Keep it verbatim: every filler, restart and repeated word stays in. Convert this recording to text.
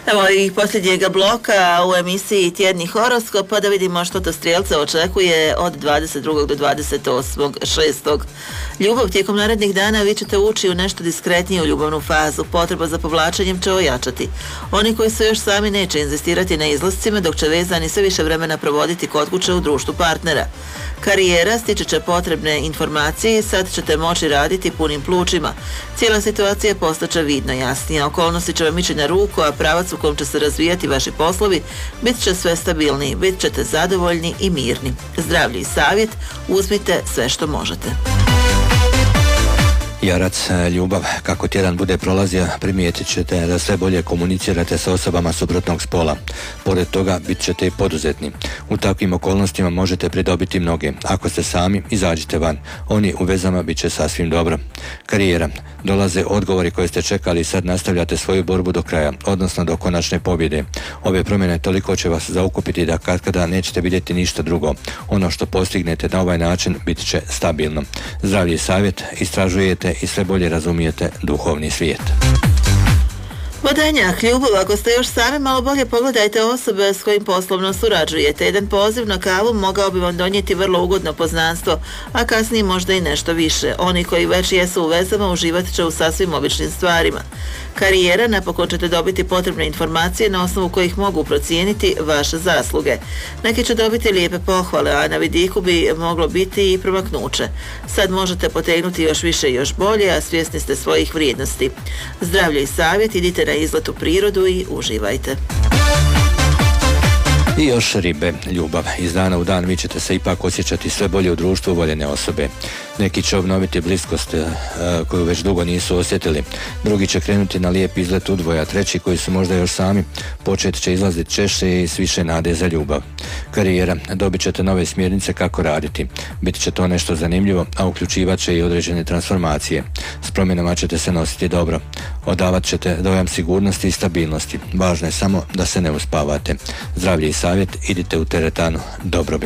Evo i posljednjega bloka u emisiji Tjedni horoskop, pa da vidimo što to strijelce očekuje od dvadeset drugog do dvadeset osmog šestog Ljubav tijekom narednih dana vi ćete ući u nešto diskretniju ljubavnu fazu. Potreba za povlačenjem će ojačati. Oni koji su još sami neće inzistirati na izlascima, dok će vezani sve više vremena provoditi kod kuće u društvu partnera. Karijera stiče će potrebne informacije i sad ćete moći raditi punim plućima. Cijela situacija postaće vidno jasnija. Okolnosti će vam ići na ruku, a pravac u kom će se razvijati vaši poslovi bit će sve stabilniji, bit ćete zadovoljni i mirni. Zdravlje i savjet, uzmite sve što možete. Jarac, ljubav. Kako tjedan bude prolazio, primijetit ćete da sve bolje komunicirate sa osobama suprotnog spola. Pored toga, bit ćete i poduzetni. U takvim okolnostima možete pridobiti mnoge. Ako ste sami, izađite van. Oni u vezama bit će sasvim dobro. Karijera. Dolaze odgovori koje ste čekali i sad nastavljate svoju borbu do kraja, odnosno do konačne pobjede. Ove promjene toliko će vas zaokupiti da katkada nećete vidjeti ništa drugo. Ono što postignete na ovaj način bit će stabilno. Zdravlje i savjet, istražujete i sve bolje razumijete duhovni svijet. Vodenjak, ljubav, ako ste još sami, malo bolje pogledajte osobe s kojim poslovno surađujete. Jedan poziv na kavu mogao bi vam donijeti vrlo ugodno poznanstvo, a kasnije možda i nešto više. Oni koji već jesu u vezama uživat će u sasvim običnim stvarima. Karijera, napokon ćete dobiti potrebne informacije na osnovu kojih mogu procijeniti vaše zasluge. Neki će dobiti lijepe pohvale, a na vidiku bi moglo biti i promaknuće. Sad možete potegnuti još više i još bolje, a svjesni ste svojih vrijednosti. Zdravlje i savjet, idite na izlet u prirodu i uživajte. I još ribe, ljubav. Iz dana u dan vi ćete se ipak osjećati sve bolje u društvu voljene osobe. Neki će obnoviti bliskost uh, koju već dugo nisu osjetili. Drugi će krenuti na lijep izlet udvoja. Treći koji su možda još sami počet će izlaziti češće i s više nade za ljubav. Karijera. Dobit ćete nove smjernice kako raditi. Bit će to nešto zanimljivo, a uključivat će i određene transformacije. S promjenama ćete se nositi dobro. Odavat ćete dojam sigurnosti i stabilnosti. Važno je samo da se ne uspavate. Zdravlje i savjet, idite u teretanu. Dobro bi